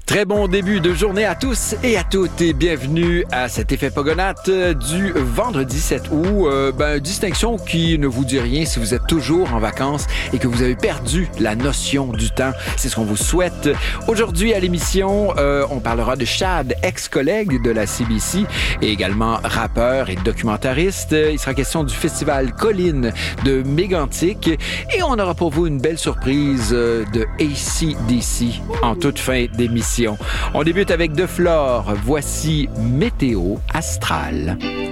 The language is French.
Très bon début de journée à tous et à toutes et bienvenue à cet effet Pogonate du vendredi 7 août. Distinction qui ne vous dit rien si vous êtes toujours en vacances et que vous avez perdu la notion du temps. C'est ce qu'on vous souhaite. Aujourd'hui à l'émission, on parlera de Chad, ex-collègue de la CBC et également rappeur et documentariste. Il sera question du festival Colline de Mégantic et on aura pour vous une belle surprise de AC/DC en toute fin d'émission. On débute avec De Flore. Voici Météo Astrale.